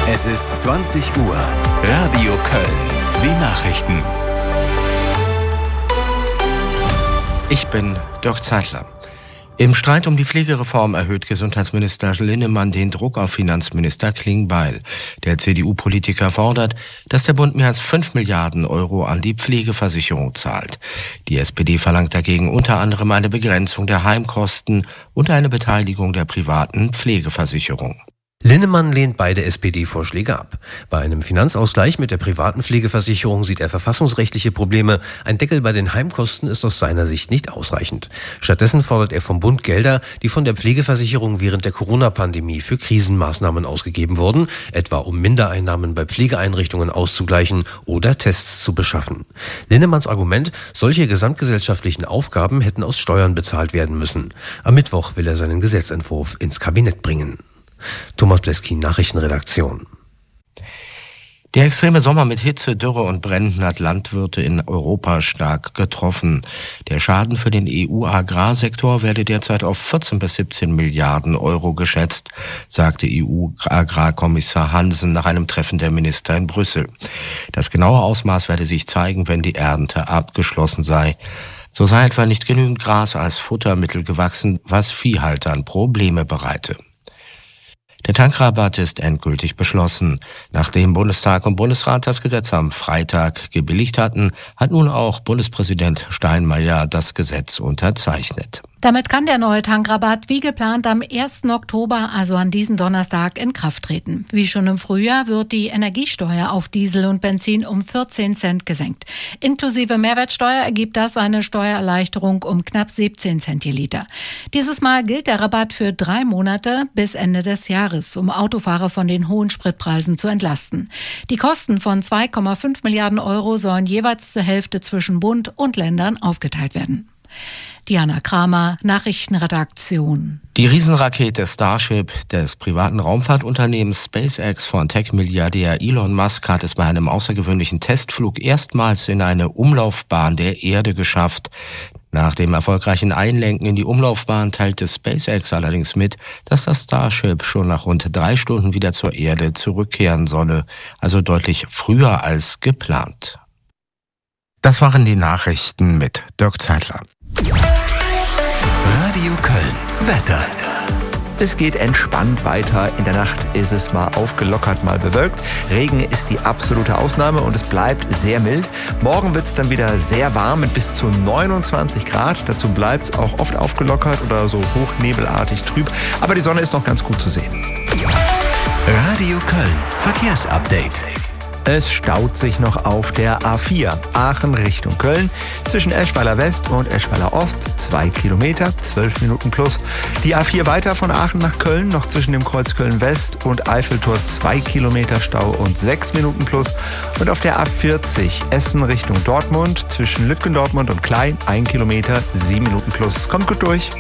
Es ist 20 Uhr. Radio Köln. Die Nachrichten. Ich bin Dirk Zeitler. Im Streit um die Pflegereform erhöht Gesundheitsminister Linnemann den Druck auf Finanzminister Klingbeil. Der CDU-Politiker fordert, dass der Bund mehr als 5 Milliarden Euro an die Pflegeversicherung zahlt. Die SPD verlangt dagegen unter anderem eine Begrenzung der Heimkosten und eine Beteiligung der privaten Pflegeversicherung. Linnemann lehnt beide SPD-Vorschläge ab. Bei einem Finanzausgleich mit der privaten Pflegeversicherung sieht er verfassungsrechtliche Probleme. Ein Deckel bei den Heimkosten ist aus seiner Sicht nicht ausreichend. Stattdessen fordert er vom Bund Gelder, die von der Pflegeversicherung während der Corona-Pandemie für Krisenmaßnahmen ausgegeben wurden, etwa um Mindereinnahmen bei Pflegeeinrichtungen auszugleichen oder Tests zu beschaffen. Linnemanns Argument, solche gesamtgesellschaftlichen Aufgaben hätten aus Steuern bezahlt werden müssen. Am Mittwoch will er seinen Gesetzentwurf ins Kabinett bringen. Thomas Bleskin, Nachrichtenredaktion. Der extreme Sommer mit Hitze, Dürre und Bränden hat Landwirte in Europa stark getroffen. Der Schaden für den EU-Agrarsektor werde derzeit auf 14 bis 17 Milliarden Euro geschätzt, sagte EU-Agrarkommissar Hansen nach einem Treffen der Minister in Brüssel. Das genaue Ausmaß werde sich zeigen, wenn die Ernte abgeschlossen sei. So sei etwa nicht genügend Gras als Futtermittel gewachsen, was Viehhaltern Probleme bereite. Der Tankrabatt ist endgültig beschlossen. Nachdem Bundestag und Bundesrat das Gesetz am Freitag gebilligt hatten, hat nun auch Bundespräsident Steinmeier das Gesetz unterzeichnet. Damit kann der neue Tankrabatt wie geplant am 1. Oktober, also an diesem Donnerstag, in Kraft treten. Wie schon im Frühjahr wird die Energiesteuer auf Diesel und Benzin um 14 Cent gesenkt. Inklusive Mehrwertsteuer ergibt das eine Steuererleichterung um knapp 17 Cent je Liter. Dieses Mal gilt der Rabatt für 3 Monate bis Ende des Jahres, um Autofahrer von den hohen Spritpreisen zu entlasten. Die Kosten von 2,5 Milliarden Euro sollen jeweils zur Hälfte zwischen Bund und Ländern aufgeteilt werden. Diana Kramer, Nachrichtenredaktion. Die Riesenrakete Starship des privaten Raumfahrtunternehmens SpaceX von Tech-Milliardär Elon Musk hat es bei einem außergewöhnlichen Testflug erstmals in eine Umlaufbahn der Erde geschafft. Nach dem erfolgreichen Einlenken in die Umlaufbahn teilte SpaceX allerdings mit, dass das Starship schon nach rund 3 Stunden wieder zur Erde zurückkehren solle, also deutlich früher als geplant. Das waren die Nachrichten mit Dirk Zeitler. Radio Köln. Wetter. Es geht entspannt weiter. In der Nacht ist es mal aufgelockert, mal bewölkt. Regen ist die absolute Ausnahme und es bleibt sehr mild. Morgen wird es dann wieder sehr warm mit bis zu 29 Grad. Dazu bleibt es auch oft aufgelockert oder so hochnebelartig trüb. Aber die Sonne ist noch ganz gut zu sehen. Radio Köln. Verkehrsupdate. Es staut sich noch auf der A4 Aachen Richtung Köln zwischen Eschweiler West und Eschweiler Ost 2 Kilometer, 12 Minuten plus. Die A4 weiter von Aachen nach Köln noch zwischen dem Kreuz Köln West und Eiffeltor 2 Kilometer Stau und 6 Minuten plus. Und auf der A40 Essen Richtung Dortmund zwischen Lütgendortmund und Klein 1 Kilometer, 7 Minuten plus. Kommt gut durch.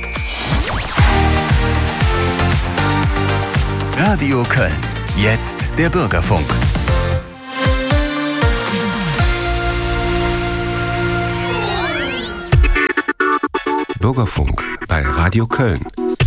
Radio Köln. Jetzt der Bürgerfunk. Bürgerfunk bei Radio Köln.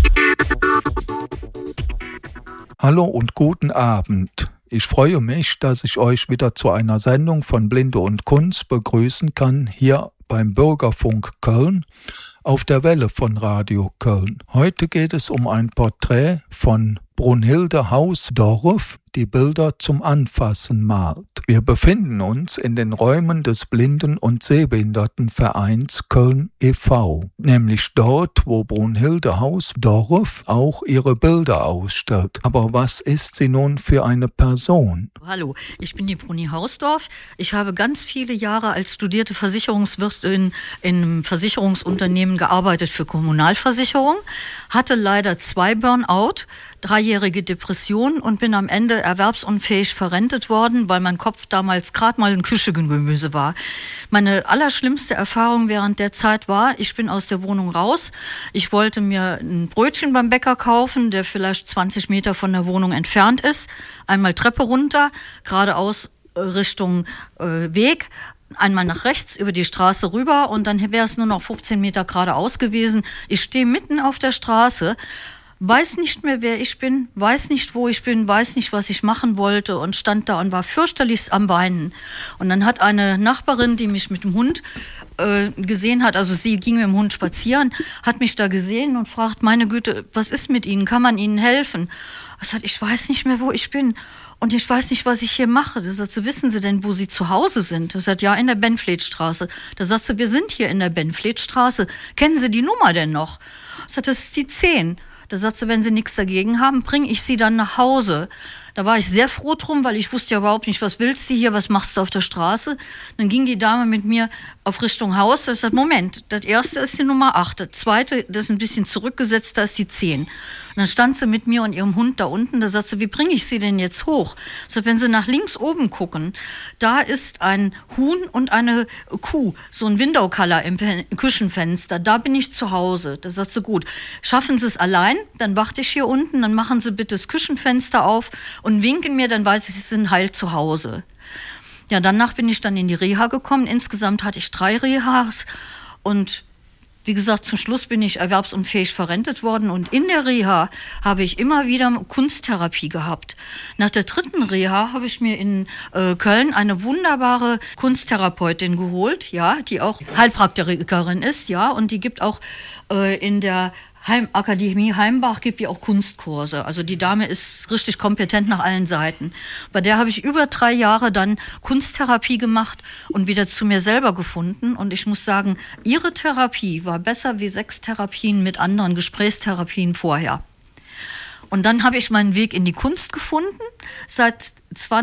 Hallo und guten Abend. Ich freue mich, dass ich euch wieder zu einer Sendung von Blinde und Kunst begrüßen kann, hier beim Bürgerfunk Köln auf der Welle von Radio Köln. Heute geht es um ein Porträt von Brunhilde Hausdorf, die Bilder zum Anfassen malt. Wir befinden uns in den Räumen des Blinden- und Sehbehindertenvereins Köln e.V., nämlich dort, wo Brunhilde Hausdorf auch ihre Bilder ausstellt. Aber was ist sie nun für eine Person? Hallo, ich bin die Bruni Hausdorf. Ich habe ganz viele Jahre als studierte Versicherungswirtin in einem Versicherungsunternehmen gearbeitet für Kommunalversicherung, hatte leider 2 Burnout, 3-jährige Depression und bin am Ende erwerbsunfähig verrentet worden, weil mein Kopf damals gerade mal ein Küchengemüse war. Meine allerschlimmste Erfahrung während der Zeit war, ich bin aus der Wohnung raus. Ich wollte mir ein Brötchen beim Bäcker kaufen, der vielleicht 20 Meter von der Wohnung entfernt ist. Einmal Treppe runter, geradeaus Richtung Weg. Einmal nach rechts über die Straße rüber und dann wäre es nur noch 15 Meter geradeaus gewesen. Ich stehe mitten auf der Straße. weiß nicht mehr, wer ich bin, weiß nicht, wo ich bin, weiß nicht, was ich machen wollte und stand da und war fürchterlichst am Weinen. Und dann hat eine Nachbarin, die mich mit dem Hund gesehen hat, also sie ging mit dem Hund spazieren, hat mich da gesehen und fragt, meine Güte, was ist mit Ihnen? Kann man Ihnen helfen? Ich sagte, ich weiß nicht mehr, wo ich bin. Und ich weiß nicht, was ich hier mache. Da sagt sie, wissen Sie denn, wo Sie zu Hause sind? Ich sagte, ja, in der Benfletstraße. Da sagt sie, wir sind hier in der Benfletstraße. Kennen Sie die Nummer denn noch? Ich sagte, das ist die 10. Da sagt sie, wenn Sie nichts dagegen haben, bringe ich Sie dann nach Hause. Da war ich sehr froh drum, weil ich wusste ja überhaupt nicht, was willst du hier, was machst du auf der Straße? Dann ging die Dame mit mir auf Richtung Haus. Da sagt, Moment, das erste ist die Nummer 8, das zweite, das ist ein bisschen zurückgesetzt, da ist die 10. Und dann stand sie mit mir und ihrem Hund da unten, da sagt sie, wie bringe ich Sie denn jetzt hoch? Ich sag, wenn Sie nach links oben gucken, da ist ein Huhn und eine Kuh, so ein Window-Color im Küchenfenster, da bin ich zu Hause. Da sagt sie, gut, schaffen Sie es allein, dann warte ich hier unten, dann machen Sie bitte das Küchenfenster auf und winken mir, dann weiß ich, Sie sind heil zu Hause. Ja, danach bin ich dann in die Reha gekommen. Insgesamt hatte ich 3 Rehas und wie gesagt, zum Schluss bin ich erwerbsunfähig verrentet worden und in der Reha habe ich immer wieder Kunsttherapie gehabt. Nach der 3. Reha habe ich mir in Köln eine wunderbare Kunsttherapeutin geholt, ja, die auch Heilpraktikerin ist, ja, und die gibt auch in der Akademie Heimbach gibt ja auch Kunstkurse. Also die Dame ist richtig kompetent nach allen Seiten. Bei der habe ich über 3 Jahre dann Kunsttherapie gemacht und wieder zu mir selber gefunden. Und ich muss sagen, ihre Therapie war besser wie 6 Therapien mit anderen Gesprächstherapien vorher. Und dann habe ich meinen Weg in die Kunst gefunden. Seit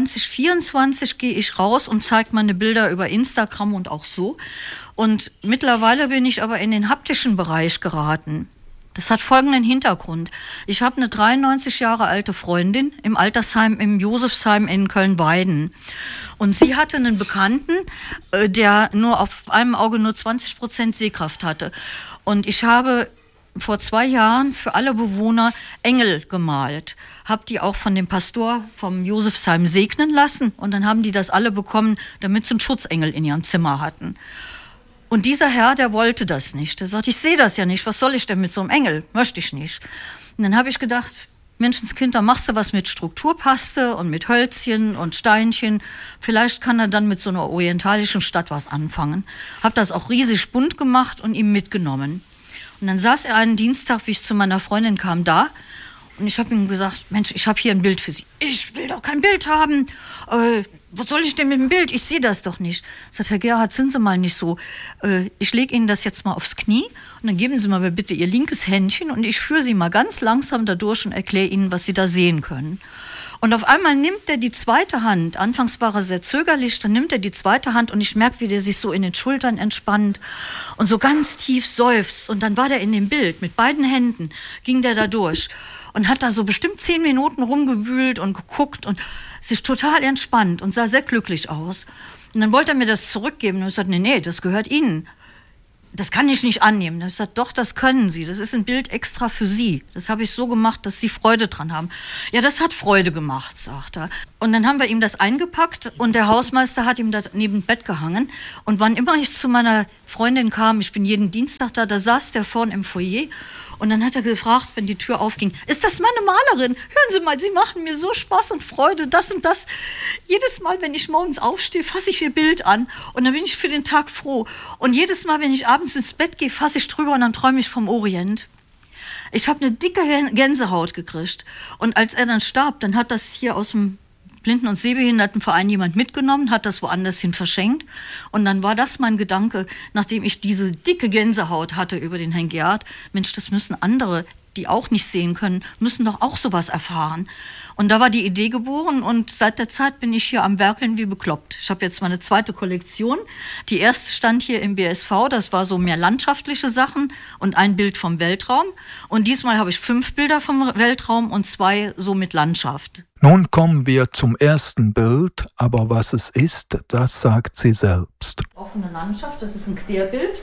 2024 gehe ich raus und zeige meine Bilder über Instagram und auch so. Und mittlerweile bin ich aber in den haptischen Bereich geraten. Das hat folgenden Hintergrund. Ich habe eine 93 Jahre alte Freundin im Altersheim im Josefsheim in Köln-Weiden. Und sie hatte einen Bekannten, der nur auf einem Auge nur 20% Sehkraft hatte. Und ich habe vor 2 Jahren für alle Bewohner Engel gemalt. Habe die auch von dem Pastor vom Josefsheim segnen lassen. Und dann haben die das alle bekommen, damit sie einen Schutzengel in ihrem Zimmer hatten. Und dieser Herr, der wollte das nicht. Der sagt, ich sehe das ja nicht, was soll ich denn mit so einem Engel? Möchte ich nicht. Und dann habe ich gedacht, Menschenskind, da machst du was mit Strukturpaste und mit Hölzchen und Steinchen. Vielleicht kann er dann mit so einer orientalischen Stadt was anfangen. Habe das auch riesig bunt gemacht und ihm mitgenommen. Und dann saß er einen Dienstag, wie ich zu meiner Freundin kam, da. Und ich habe ihm gesagt, Mensch, ich habe hier ein Bild für Sie. Ich will doch kein Bild haben. Was soll ich denn mit dem Bild? Ich sehe das doch nicht. Sagt Herr Gerhard, sind Sie mal nicht so. Ich lege Ihnen das jetzt mal aufs Knie und dann geben Sie mal bitte Ihr linkes Händchen und ich führe Sie mal ganz langsam da durch und erkläre Ihnen, was Sie da sehen können. Und auf einmal nimmt er die zweite Hand. Anfangs war er sehr zögerlich, dann nimmt er die zweite Hand und ich merke, wie der sich so in den Schultern entspannt und so ganz tief seufzt. Und dann war der in dem Bild, mit beiden Händen ging der da durch und hat da so bestimmt 10 Minuten rumgewühlt und geguckt und sich total entspannt und sah sehr glücklich aus. Und dann wollte er mir das zurückgeben und ich sagte, nee, das gehört Ihnen. Das kann ich nicht annehmen. Ich sagte, doch, das können Sie. Das ist ein Bild extra für Sie. Das habe ich so gemacht, dass Sie Freude dran haben. Ja, das hat Freude gemacht, sagt er. Und dann haben wir ihm das eingepackt und der Hausmeister hat ihm da neben dem Bett gehangen. Und wann immer ich zu meiner Freundin kam, ich bin jeden Dienstag da saß der vorne im Foyer und dann hat er gefragt, wenn die Tür aufging, ist das meine Malerin? Hören Sie mal, Sie machen mir so Spaß und Freude, das und das. Jedes Mal, wenn ich morgens aufstehe, fasse ich Ihr Bild an und dann bin ich für den Tag froh. Und jedes Mal, wenn ich abends ins Bett gehe, fasse ich drüber und dann träume ich vom Orient. Ich habe eine dicke Gänsehaut gekriegt. Und als er dann starb, dann hat das hier aus dem Blinden- und Sehbehindertenverein jemand mitgenommen, hat das woanders hin verschenkt. Und dann war das mein Gedanke, nachdem ich diese dicke Gänsehaut hatte über den Herrn Gerhard, Mensch, das müssen andere, die auch nicht sehen können, müssen doch auch sowas erfahren. Und da war die Idee geboren und seit der Zeit bin ich hier am Werkeln wie bekloppt. Ich habe jetzt meine zweite Kollektion. Die erste stand hier im BSV, das war so mehr landschaftliche Sachen und ein Bild vom Weltraum. Und diesmal habe ich 5 Bilder vom Weltraum und 2 so mit Landschaft. Nun kommen wir zum ersten Bild, aber was es ist, das sagt sie selbst. Offene Landschaft, das ist ein Querbild.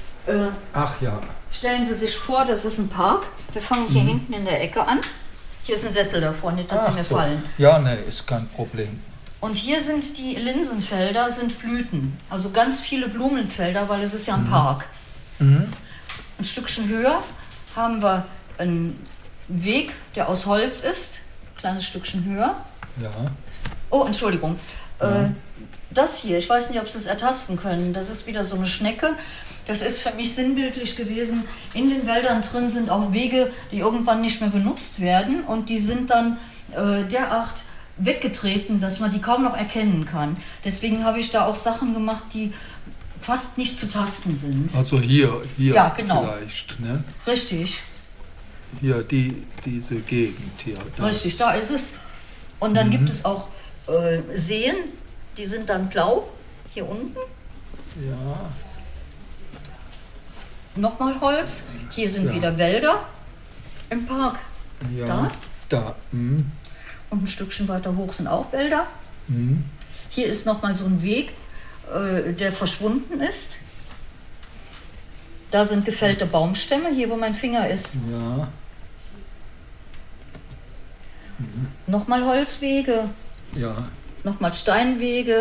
Ach ja. Stellen Sie sich vor, das ist ein Park. Wir fangen hier hinten in der Ecke an. Hier ist ein Sessel davor, nicht, dass sie mir fallen. Ja, ne, ist kein Problem. Und hier sind die Linsenfelder, sind Blüten. Also ganz viele Blumenfelder, weil es ist ja ein Park. Ein Stückchen höher haben wir ein Weg, der aus Holz ist, kleines Stückchen höher. Ja. Oh, Entschuldigung. Das hier, ich weiß nicht, ob Sie es ertasten können, das ist wieder so eine Schnecke. Das ist für mich sinnbildlich gewesen. In den Wäldern drin sind auch Wege, die irgendwann nicht mehr benutzt werden und die sind dann derart weggetreten, dass man die kaum noch erkennen kann. Deswegen habe ich da auch Sachen gemacht, die fast nicht zu tasten sind. Also hier ja, genau. Vielleicht, ne? Richtig. Hier, diese Gegend hier. Richtig, da ist es. Und dann gibt es auch Seen, die sind dann blau, hier unten. Ja. Nochmal Holz. Hier sind wieder Wälder im Park. Ja, da. Und ein Stückchen weiter hoch sind auch Wälder. Hier ist nochmal so ein Weg, der verschwunden ist. Da sind gefällte Baumstämme, hier wo mein Finger ist. Ja. Nochmal Holzwege. Ja. Nochmal Steinwege.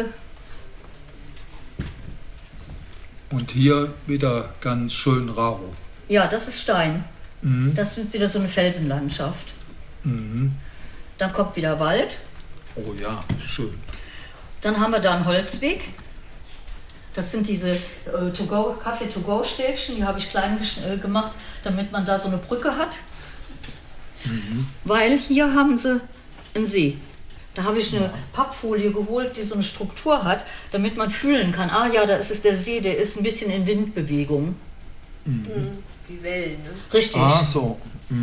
Und hier wieder ganz schön rau. Ja, das ist Stein. Das ist wieder so eine Felsenlandschaft. Dann kommt wieder Wald. Oh ja, schön. Dann haben wir da einen Holzweg. Das sind diese Kaffee-to-go-Stäbchen, die habe ich klein gemacht, damit man da so eine Brücke hat. Weil hier haben sie einen See. Da habe ich eine Pappfolie geholt, die so eine Struktur hat, damit man fühlen kann, ah ja, da ist es der See, der ist ein bisschen in Windbewegung. Wie Wellen, ne? Richtig. Ah, so.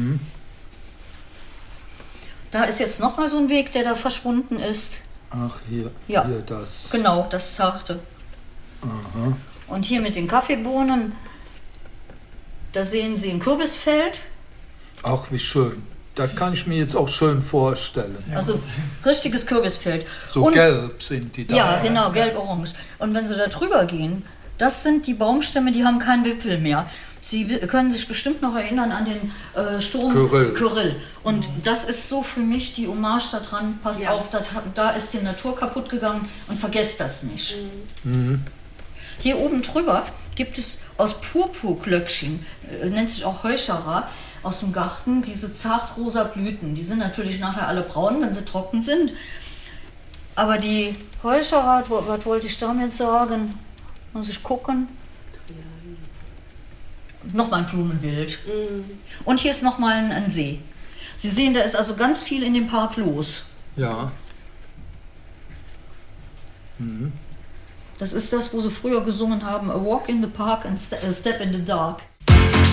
Da ist jetzt nochmal so ein Weg, der da verschwunden ist. Ach, hier das. Genau, das Zarte. Aha. Und hier mit den Kaffeebohnen, da sehen Sie ein Kürbisfeld. Ach, wie schön. Das kann ich mir jetzt auch schön vorstellen. Also richtiges Kürbisfeld. So und, gelb sind die da. Ja, genau, gelb-orange. Und wenn Sie da drüber gehen, das sind die Baumstämme, die haben keinen Wipfel mehr. Sie können sich bestimmt noch erinnern an den Sturm Kyrill. Und das ist so für mich die Hommage da dran. Passt auf, da ist die Natur kaputt gegangen und vergesst das nicht. Hier oben drüber gibt es aus Purpurglöckchen, nennt sich auch Heuchera, aus dem Garten, diese zartrosa Blüten. Die sind natürlich nachher alle braun, wenn sie trocken sind. Aber die Heuchera, was wollte ich damit sagen? Muss ich gucken. Nochmal ein Blumenbild. Und hier ist nochmal ein See. Sie sehen, da ist also ganz viel in dem Park los. Ja. Das ist das, wo sie früher gesungen haben, A Walk in the Park and a Step in the Dark.